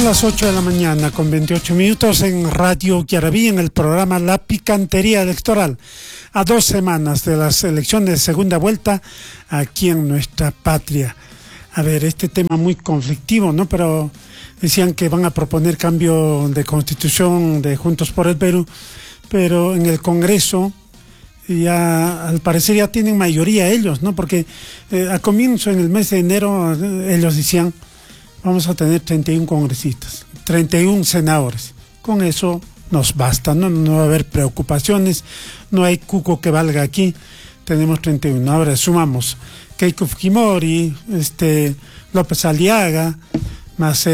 Son las 8 de la mañana con 28 minutos en Radio Yarabí, en el programa La Picantería Electoral, a 2 semanas de las elecciones de segunda vuelta aquí en nuestra patria. A ver, este tema muy conflictivo, ¿no? Pero decían que van a proponer cambio de constitución de Juntos por el Perú, pero en el Congreso ya al parecer ya tienen mayoría ellos, ¿no? Porque a comienzo en el mes de enero ellos decían: vamos a tener 31 congresistas, 31 senadores. Con eso nos basta, ¿no? No va a haber preocupaciones, no hay cuco que valga aquí. Tenemos 31. Ahora sumamos Keiko Fujimori, López Aliaga, más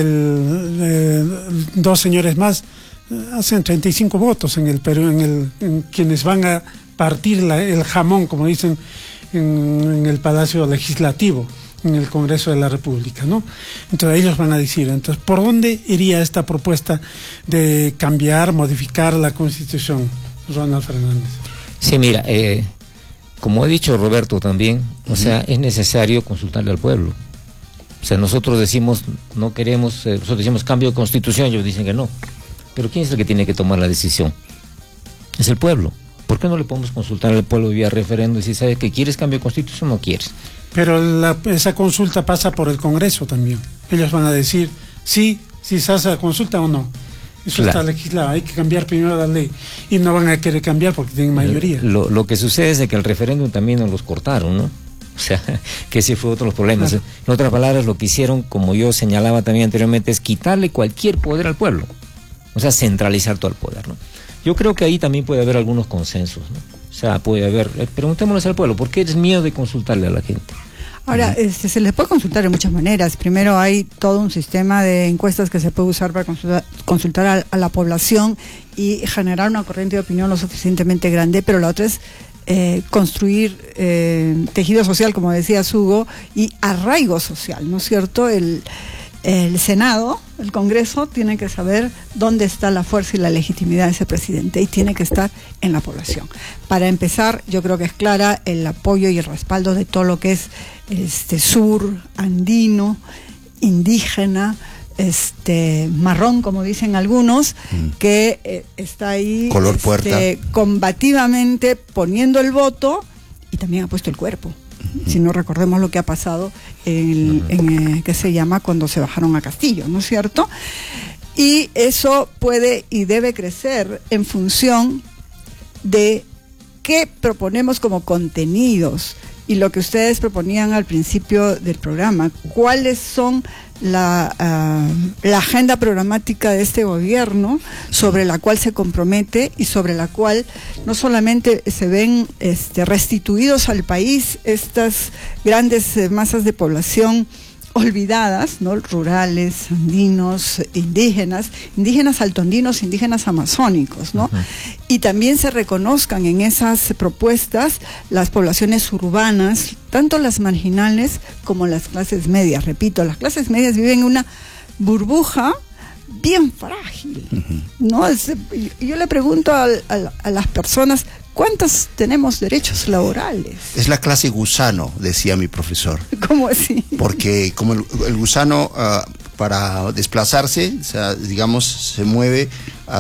dos señores más, hacen 35 votos en el Perú, en quienes van a partir el jamón, como dicen, en el Palacio Legislativo, en el Congreso de la República, ¿no? Entonces ellos van a decir, entonces, ¿por dónde iría esta propuesta de cambiar, modificar la Constitución, Ronald Fernández? Sí, mira, como he dicho Roberto también, o sea, es necesario consultarle al pueblo. O sea, nosotros decimos, no queremos, nosotros decimos cambio de Constitución, ellos dicen que no. Pero ¿quién es el que tiene que tomar la decisión? Es el pueblo. ¿Por qué no le podemos consultar al pueblo vía referéndum y si sabe que quieres cambio de Constitución o no quieres? Pero esa consulta pasa por el Congreso también. Ellos van a decir si se hace la consulta o no. Eso claro. Está legislado, hay que cambiar primero la ley. Y no van a querer cambiar porque tienen mayoría. Lo que sucede es de que el referéndum también nos los cortaron, ¿no? O sea, que ese fue otro de los problemas. Claro. En otras palabras, lo que hicieron, como yo señalaba también anteriormente, es quitarle cualquier poder al pueblo. O sea, centralizar todo el poder, ¿no? Yo creo que ahí también puede haber algunos consensos, ¿no? O sea, puede haber, preguntémosles al pueblo, ¿por qué es miedo de consultarle a la gente? Ahora, se les puede consultar de muchas maneras. Primero, hay todo un sistema de encuestas que se puede usar para consultar a la población y generar una corriente de opinión lo suficientemente grande, pero la otra es construir tejido social, como decía Hugo, y arraigo social, ¿no es cierto? El Senado, el Congreso, tiene que saber dónde está la fuerza y la legitimidad de ese presidente y tiene que estar en la población. Para empezar, yo creo que es clara el apoyo y el respaldo de todo lo que es sur, andino, indígena, marrón, como dicen algunos, que está ahí color puerta, combativamente poniendo el voto y también ha puesto el cuerpo. Si no recordemos lo que ha pasado que se llama cuando se bajaron a Castillo, ¿no es cierto? Y eso puede y debe crecer en función de qué proponemos como contenidos y lo que ustedes proponían al principio del programa, cuáles son la agenda programática de este gobierno sobre la cual se compromete y sobre la cual no solamente se ven restituidos al país estas grandes masas de población olvidadas, ¿no? Rurales, andinos, indígenas altondinos, indígenas amazónicos, ¿no? Y también se reconozcan en esas propuestas las poblaciones urbanas, tanto las marginales como las clases medias. Repito, las clases medias viven en una burbuja bien frágil, ¿no? Yo le pregunto a las personas, ¿cuántos tenemos derechos laborales? Es la clase gusano, decía mi profesor. ¿Cómo así? Porque como el gusano para desplazarse, o sea, digamos, se mueve,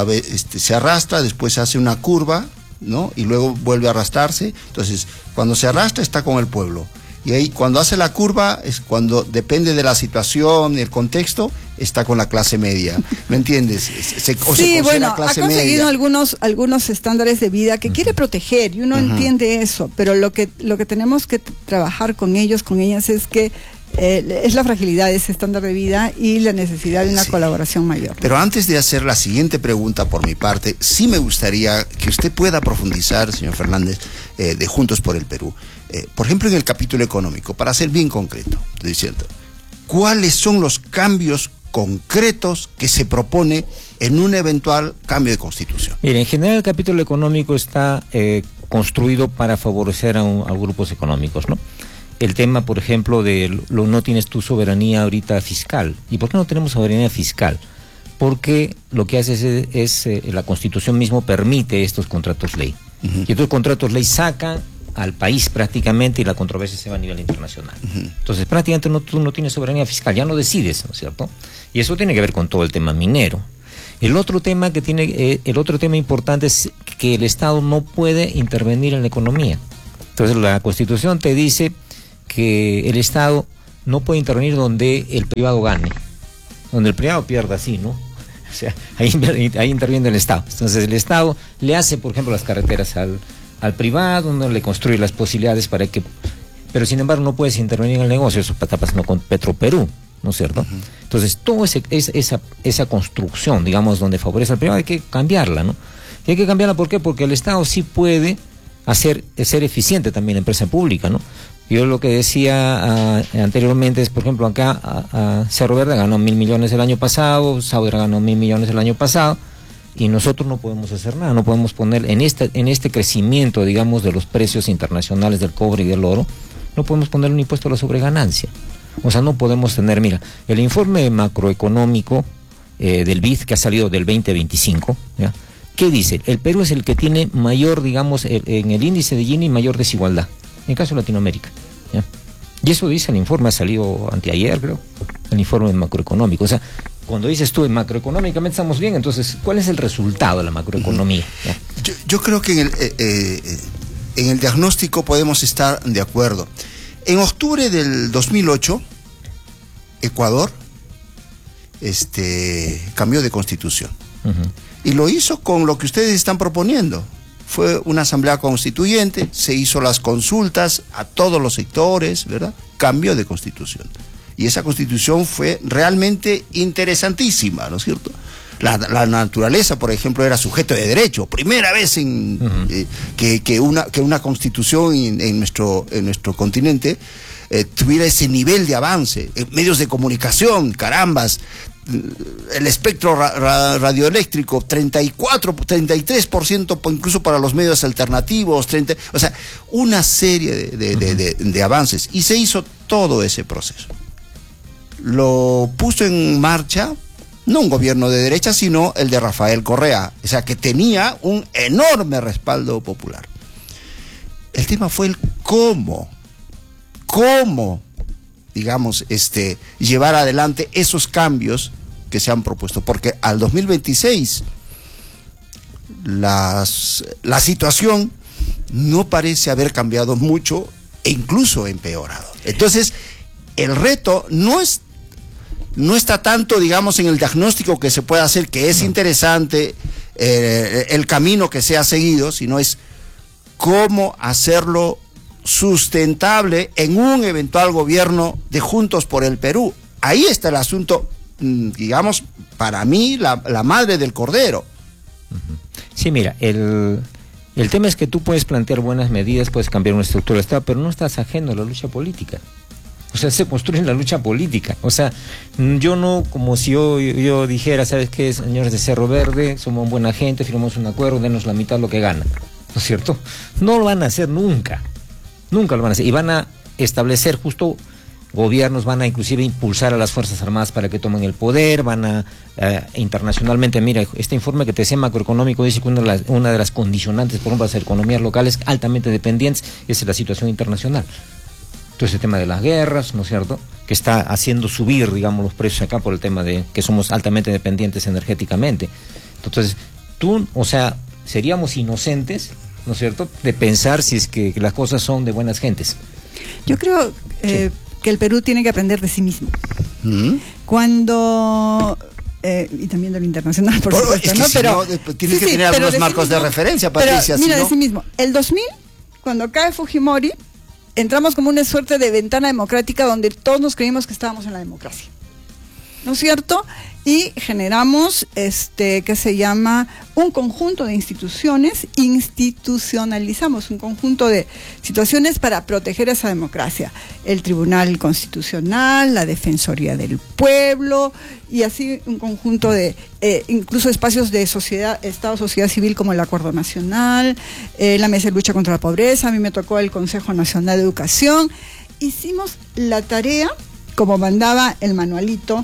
se arrastra, después hace una curva, ¿no? Y luego vuelve a arrastrarse. Entonces, cuando se arrastra está con el pueblo. Y ahí cuando hace la curva es cuando depende de la situación, el contexto, está con la clase media. ¿Me entiendes? Sí, bueno, ha conseguido algunos estándares de vida que quiere proteger y uno entiende eso, pero lo que tenemos que trabajar con ellos, con ellas es que es la fragilidad de ese estándar de vida y la necesidad de una colaboración mayor. Pero antes de hacer la siguiente pregunta por mi parte, sí me gustaría que usted pueda profundizar, señor Fernández, de Juntos por el Perú. Por ejemplo, en el capítulo económico, para ser bien concreto, diciendo, ¿cuáles son los cambios concretos que se propone en un eventual cambio de constitución? Mire, en general el capítulo económico está construido para favorecer a grupos económicos, ¿no? El tema, por ejemplo, de no tienes tu soberanía ahorita fiscal. ¿Y por qué no tenemos soberanía fiscal? Porque lo que hace es la Constitución mismo permite estos contratos ley. Y estos contratos ley sacan al país prácticamente y la controversia se va a nivel internacional. Entonces prácticamente tú no tienes soberanía fiscal, ya no decides, ¿no es cierto? Y eso tiene que ver con todo el tema minero. El otro tema importante es que el Estado no puede intervenir en la economía. Entonces la Constitución te dice que el Estado no puede intervenir donde el privado gane, donde el privado pierda, sí, ¿no? O sea, ahí interviene el Estado. Entonces el Estado le hace, por ejemplo, las carreteras al privado, no le construye las posibilidades para que... Pero sin embargo no puedes intervenir en el negocio. Eso está pasando con Petroperú, ¿no es cierto? Entonces toda esa construcción, digamos, donde favorece al privado, hay que cambiarla, ¿no? Y hay que cambiarla, ¿por qué? Porque el Estado sí puede ser eficiente también la empresa pública, ¿no? Yo lo que decía anteriormente es, por ejemplo, acá Cerro Verde ganó 1.000 millones el año pasado, Saudra ganó 1.000 millones el año pasado, y nosotros no podemos hacer nada, no podemos poner en este crecimiento, digamos, de los precios internacionales del cobre y del oro, no podemos poner un impuesto a la sobreganancia. O sea, no podemos tener, mira, el informe macroeconómico del BID que ha salido del 2025, ¿ya? ¿Qué dice? El Perú es el que tiene mayor, digamos, en el índice de Gini, mayor desigualdad, en el caso de Latinoamérica, ¿ya? Y eso dice el informe, ha salido anteayer, creo, el informe macroeconómico. O sea, cuando dices tú, macroeconómicamente estamos bien, entonces, ¿cuál es el resultado de la macroeconomía? Yo creo que en el diagnóstico podemos estar de acuerdo. En octubre del 2008, Ecuador cambió de constitución. Y lo hizo con lo que ustedes están proponiendo. Fue una asamblea constituyente, se hizo las consultas a todos los sectores, ¿verdad? Cambió de constitución. Y esa constitución fue realmente interesantísima, ¿no es cierto? La naturaleza, por ejemplo, era sujeto de derecho. Primera vez que una constitución en nuestro continente tuviera ese nivel de avance. Medios de comunicación, carambas, el espectro radioeléctrico, 33%, incluso para los medios alternativos, o sea, una serie de avances. Y se hizo todo ese proceso. Lo puso en marcha no un gobierno de derecha, sino el de Rafael Correa, o sea, que tenía un enorme respaldo popular. El tema fue el cómo, digamos, llevar adelante esos cambios que se han propuesto, porque al 2026 la situación no parece haber cambiado mucho e incluso empeorado. Entonces, el reto no está tanto, digamos, en el diagnóstico que se puede hacer, que es interesante, el camino que se ha seguido, sino es cómo hacerlo sustentable en un eventual gobierno de Juntos por el Perú. Ahí está el asunto, digamos, para mí, la madre del cordero. Sí, mira, el tema es que tú puedes plantear buenas medidas, puedes cambiar una estructura de Estado, pero no estás ajeno a la lucha política. O sea, se construye en la lucha política. O sea, yo no, como si yo dijera, ¿sabes qué, señores de Cerro Verde? Somos buena gente, firmamos un acuerdo, denos la mitad de lo que ganan, ¿no es cierto? No lo van a hacer nunca. Nunca lo van a hacer. Y van a establecer justo gobiernos, van a inclusive impulsar a las Fuerzas Armadas para que tomen el poder, van a internacionalmente, mira, este informe que te decía macroeconómico dice que una de las condicionantes, por ejemplo, de las economías locales altamente dependientes es la situación internacional. Todo ese tema de las guerras, ¿no es cierto?, que está haciendo subir, digamos, los precios acá por el tema de que somos altamente dependientes energéticamente. Entonces, o sea, seríamos inocentes, ¿no es cierto?, de pensar si es que las cosas son de buenas gentes. Yo creo que el Perú tiene que aprender de sí mismo. Cuando... y también de lo internacional, por supuesto, ¿no? Pero tienes que tener algunos marcos de referencia, Patricia. Pero, mira, de sí mismo. El 2000, cuando cae Fujimori, entramos como una suerte de ventana democrática donde todos nos creímos que estábamos en la democracia, ¿no es cierto? Y generamos, ¿qué se llama? Un conjunto de instituciones, institucionalizamos un conjunto de situaciones para proteger esa democracia. El Tribunal Constitucional, la Defensoría del Pueblo, y así un conjunto de, incluso espacios de sociedad, Estado, sociedad civil, como el Acuerdo Nacional, la Mesa de Lucha contra la Pobreza, a mí me tocó el Consejo Nacional de Educación. Hicimos la tarea, como mandaba el manualito,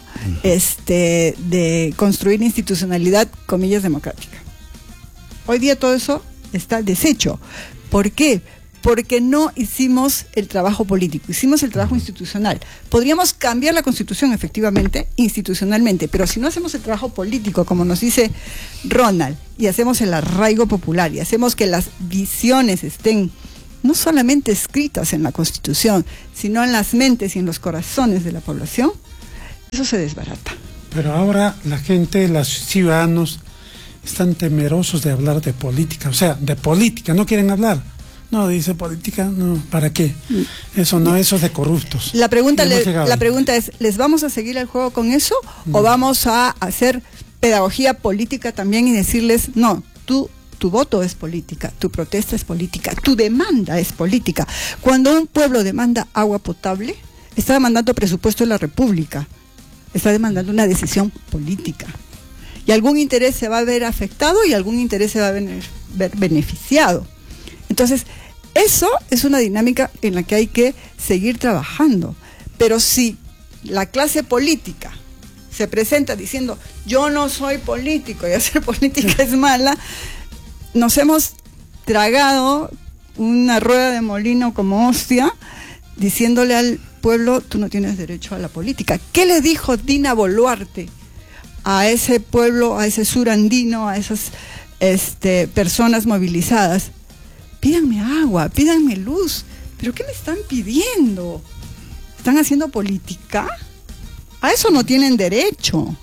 de construir institucionalidad, comillas, democrática. Hoy día todo eso está deshecho. ¿Por qué? porque no hicimos el trabajo político, hicimos el trabajo institucional. Podríamos cambiar la Constitución, efectivamente, institucionalmente, pero si no hacemos el trabajo político, como nos dice Ronald, y hacemos el arraigo popular, y hacemos que las visiones estén no solamente escritas en la Constitución, sino en las mentes y en los corazones de la población, eso se desbarata. Pero ahora la gente, los ciudadanos, están temerosos de hablar de política, o sea, de política, no quieren hablar. No, dice política, no, ¿para qué? Eso no, eso es de corruptos. La pregunta es, ¿les vamos a seguir el juego con eso? ¿O vamos a hacer pedagogía política también y decirles, no, tu voto es política, tu protesta es política, tu demanda es política? Cuando un pueblo demanda agua potable, está demandando presupuesto de la República, está demandando una decisión política. Y algún interés se va a ver afectado y algún interés se va a ver beneficiado. Entonces, eso es una dinámica en la que hay que seguir trabajando. Pero si la clase política se presenta diciendo, yo no soy político y hacer política es mala, nos hemos tragado una rueda de molino como hostia, diciéndole al pueblo, tú no tienes derecho a la política. ¿Qué le dijo Dina Boluarte a ese pueblo, a ese sur andino, a esas personas movilizadas? Pídanme agua, pídanme luz. ¿Pero qué me están pidiendo? ¿Están haciendo política? A eso no tienen derecho.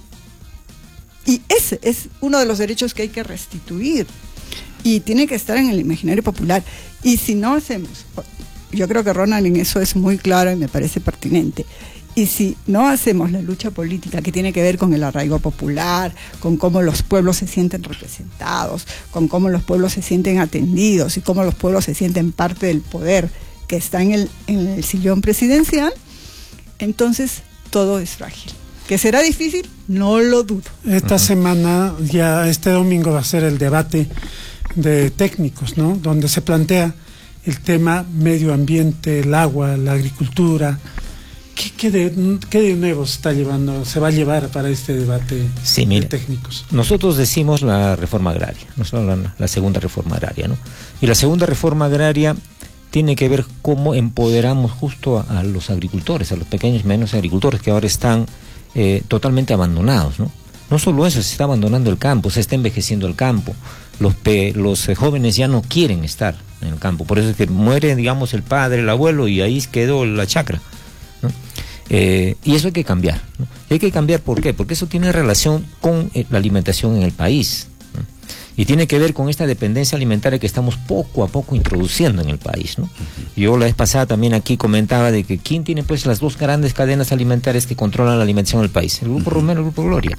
Y ese es uno de los derechos que hay que restituir. Y tiene que estar en el imaginario popular. Y si no hacemos, yo creo que Ronald en eso es muy claro y me parece pertinente. Y si no hacemos la lucha política que tiene que ver con el arraigo popular, con cómo los pueblos se sienten representados, con cómo los pueblos se sienten atendidos y cómo los pueblos se sienten parte del poder que está en el sillón presidencial, entonces todo es frágil. ¿Que será difícil? No lo dudo. Esta semana, ya este domingo, va a ser el debate de técnicos, ¿no? Donde se plantea el tema medio ambiente, el agua, la agricultura. ¿Qué de nuevo se va a llevar para este debate de técnicos? Nosotros decimos la reforma agraria, la segunda reforma agraria, ¿no? Y la segunda reforma agraria tiene que ver cómo empoderamos justo a los agricultores, a los pequeños y medianos agricultores que ahora están totalmente abandonados, ¿no? No solo eso, se está abandonando el campo, se está envejeciendo el campo. Los jóvenes ya no quieren estar en el campo, por eso es que muere, digamos, el padre, el abuelo, y ahí quedó la chacra, ¿no? Y eso hay que cambiar, ¿no? Hay que cambiar, ¿por qué? Porque eso tiene relación con la alimentación en el país, ¿no? Y tiene que ver con esta dependencia alimentaria que estamos poco a poco introduciendo en el país, ¿no? Yo la vez pasada también aquí comentaba de que ¿quién tiene pues las dos grandes cadenas alimentarias que controlan la alimentación del país? El Grupo Romero, el Grupo Gloria.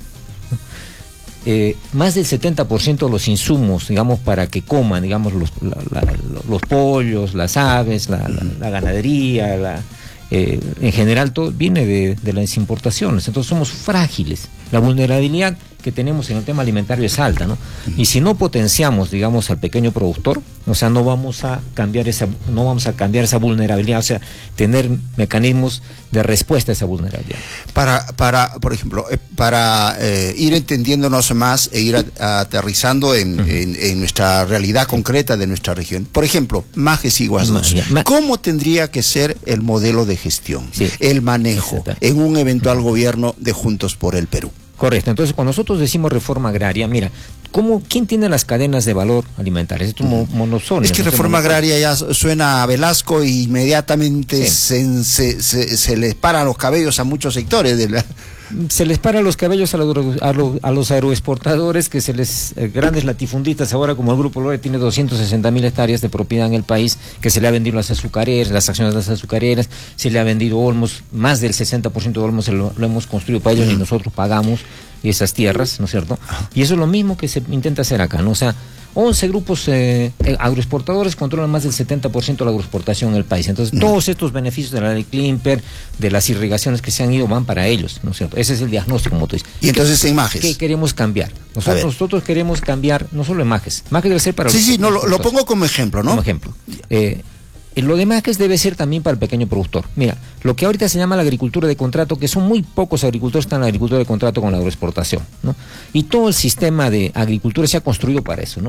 Más del 70% de los insumos, digamos, para que coman, digamos, los pollos, las aves, la ganadería, en general todo viene de las importaciones. Entonces somos frágiles. La vulnerabilidad que tenemos en el tema alimentario es alta, ¿no? Y si no potenciamos, digamos, al pequeño productor, o sea, no vamos a cambiar esa vulnerabilidad, o sea, tener mecanismos de respuesta a esa vulnerabilidad. Por ejemplo, para ir entendiéndonos más e ir aterrizando en nuestra realidad concreta de nuestra región. Por ejemplo, Majes Iguazú, ¿cómo tendría que ser el modelo de gestión, el manejo en un eventual gobierno de Juntos por el Perú? Correcto. Entonces, cuando nosotros decimos reforma agraria, mira, ¿quién tiene las cadenas de valor alimentarias? Estos monosones. Es que reforma agraria ya suena a Velasco y inmediatamente se les paran los cabellos a muchos sectores de la... Se les para los cabellos a los agroexportadores, que grandes latifundistas, ahora como el Grupo Lore tiene 260.000 hectáreas de propiedad en el país, que se le ha vendido las azucareras, las acciones de las azucareras, se le ha vendido Olmos, más del 60% de Olmos lo hemos construido para ellos y nosotros pagamos esas tierras, ¿no es cierto? Y eso es lo mismo que se intenta hacer acá, ¿no? O sea, 11 grupos agroexportadores controlan más del 70% de la agroexportación en el país. Entonces, todos estos beneficios de la ley Klimper, de las irrigaciones que se han ido, van para ellos, ¿no es cierto? Ese es el diagnóstico, como tú dices. Y entonces en Majes, ¿qué queremos cambiar? Nosotros queremos cambiar, no solo en Majes. Majes debe ser para lo pongo como ejemplo, ¿no? Como ejemplo. Lo de Majes debe ser también para el pequeño productor. Mira, lo que ahorita se llama la agricultura de contrato, que son muy pocos agricultores que están en la agricultura de contrato con la agroexportación, ¿no? Y todo el sistema de agricultura se ha construido para eso, ¿no?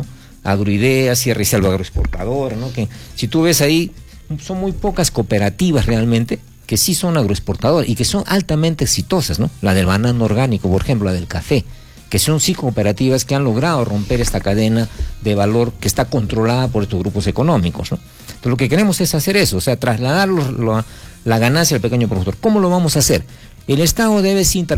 Agroidea, Sierra y Selva Agroexportadora, ¿no? Que si tú ves ahí, son muy pocas cooperativas realmente que sí son agroexportadoras y que son altamente exitosas, ¿no? La del banano orgánico, por ejemplo, la del café, que son sí cooperativas que han logrado romper esta cadena de valor que está controlada por estos grupos económicos, ¿no? Entonces lo que queremos es hacer eso, o sea, trasladar la ganancia al pequeño productor. ¿Cómo lo vamos a hacer? El Estado debe sí